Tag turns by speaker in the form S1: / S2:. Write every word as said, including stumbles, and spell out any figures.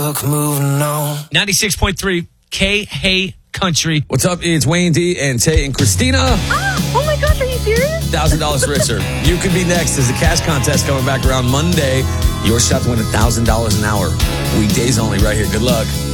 S1: took moving on.
S2: ninety-six point three K Hey Country.
S3: What's up? It's Wayne D and Tay and Christina.
S4: Ah, oh my gosh, are you serious?
S3: one thousand dollars richer. You could be next as the cash contest coming back around Monday. Your shot to win one thousand dollars an hour. Weekdays only right here. Good luck.